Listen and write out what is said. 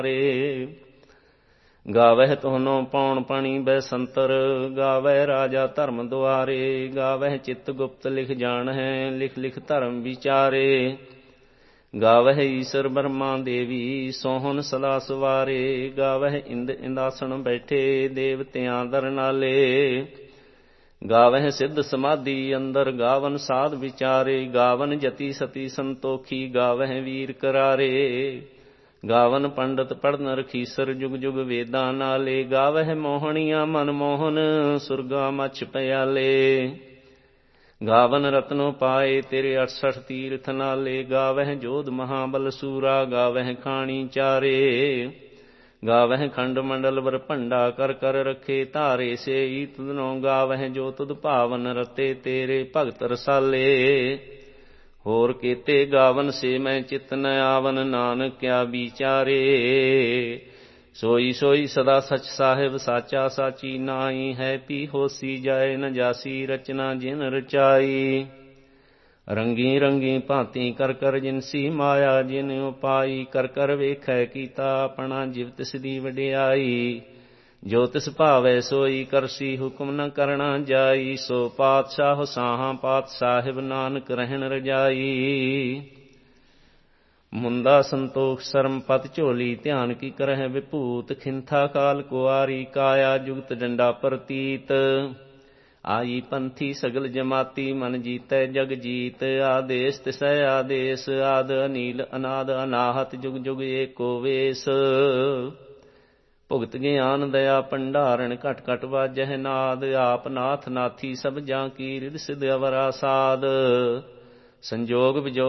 ਗਾਵਹਿ ਤੋਹਨੋ ਪੌਣ ਪਣੀ ਬੈਸੰਤਰ, ਗਾਵਹਿ ਰਾਜਾ ਧਰਮ ਦੁਆਰੇ। ਗਾਵਹਿ ਚਿੱਤ ਗੁਪਤ ਲਿਖ ਜਾਣਹਿ, ਲਿਖ ਲਿਖ ਧਰਮ ਵਿਚਾਰੇ। ਗਾਵਹਿ ਈਸਰ ਬਰਮਾ ਦੇਵੀ, ਸੋਹਣ ਸਦਾ ਸਵਾਰੇ। ਗਾਵਹਿ ਇੰਦ ਇੰਦਾਸਣ ਬੈਠੇ, ਦੇਵਤਿਆਂ ਦਰ ਨਾਲੇ। ਗਾਵਹਿ ਸਿੱਧ ਸਮਾਧੀ ਅੰਦਰ, ਗਾਵਨ ਸਾਧ ਵਿਚਾਰੇ। ਗਾਵਨ ਜਤੀ ਸਤੀ ਸੰਤੋਖੀ, ਗਾਵਹਿ ਵੀਰ ਕਰਾਰੇ। ਗਾਵਨ ਪੰਡਤ ਪੜ੍ਹਨ ਰਖੀਸਰ, ਜੁਗ ਜੁਗ ਵੇਦਾਂ ਨਾਲੇ। ਗਾਵਹਿ ਮੋਹਣੀਆਂ ਮਨ ਮੋਹਨ, ਸੁਰਗਾ ਮਛ ਪਿਆਲੇ। ਗਾਵਨ ਰਤਨੋ ਪਾਏ, ਤੇਰੇ 68 ਤੀਰਥ ਨਾਲੇ। ਗਾਵਹਿ ਜੋਧ ਮਹਾਬਲ ਸੂਰਾ, ਗਾਵਹਿ ਖਾਣੀ ਚਾਰੇ। ਗਾਵਹਿ ਖੰਡ ਮੰਡਲ ਵਰ ਭੰਡਾ, ਕਰ ਕਰ ਰੱਖੇ ਧਾਰੇ ਸੇ। ਤੁਧਨੋ ਗਾਵਹਿ ਜੋ ਤੁਧ ਭਾਵਨ ਰਤੇ, ਤੇਰੇ ਭਗਤ ਰਸਾਲੇ। ਹੋਰ ਕੀਤੇ ਗਾਵਨ ਸੇ ਮੈਂ ਚਿਤ ਨ ਆਵਨ, ਨਾਨਕ ਕਿਆ ਵਿਚਾਰੇ। ਸੋਈ ਸੋਈ ਸਦਾ ਸਚ ਸਾਹਿਬ, ਸਾਚਾ ਸਾਚੀ ਨਾਈ ਹੈ। ਪੀ ਹੋਸੀ ਜਾਏ ਨ ਜਾਸੀ, ਰਚਨਾ ਜਿਨ ਰਚਾਈ। ਰੰਗੀ ਰੰਗੀ ਭਾਂਤੀ ਕਰ ਕਰ ਜਿਨਸੀ ਮਾਇਆ, ਜਿਨ ਉਪਾਈ ਕਰ ਕਰ ਵੇਖੈ ਕੀਤਾ, ਆਪਣਾ ਜਿਵ ਤਿਸ ਦੀ ਵਡਿਆਈ। ਜੋ ਤਿਸ ਭਾਵੈ ਸੋਈ ਕਰਸੀ, ਹੁਕਮ ਨ ਕਰਣਾ ਜਾਈ। ਸੋ ਪਾਤਸ਼ਾਹ ਸਾਹਾਂ ਪਾਤ ਸਾਹਿਬ, ਨਾਨਕ ਰਹਿਣ ਰਜਾਈ। ਮੁੰਦਾ ਸੰਤੋਖ ਸਰਮ ਪਤ ਝੋਲੀ, ਧਿਆਨ ਕੀ ਕਰਹਿ ਵਿਭੂਤ। ਖਿੰਥਾ ਕਾਲ ਕੁਆਰੀ, ਕਾਇਆ ਜੁਗਤ ਡੰਡਾ ਪ੍ਰਤੀਤ। ਆਈ ਪੰਥੀ ਸਗਲ ਜਮਾਤੀ, ਮਨ ਜੀਤੈ ਜਗ ਜੀਤ। ਆਦੇਸ ਤਿਸੈ ਆਦੇਸ, ਆਦ ਅਨੀਲ ਅਨਾਦ ਅਨਾਹਤ, ਜੁਗ ਜੁਗ ਏਕੋ ਵੇਸ। ਭੁਗਤ ਗਿਆਨ ਦਇਆ ਭੰਡਾਰਨ, ਘਟ ਘਟ ਵਾਜਹਿ ਨਾਦ। ਆਪ ਨਾਥ ਨਾਥੀ ਸਭ ਜਾਂ ਕੀ, ਰਿਦ ਸਿਧ ਅਵਰਾ ਸਾਧ। ਸੰਜੋਗ ਵਿਜੋਗ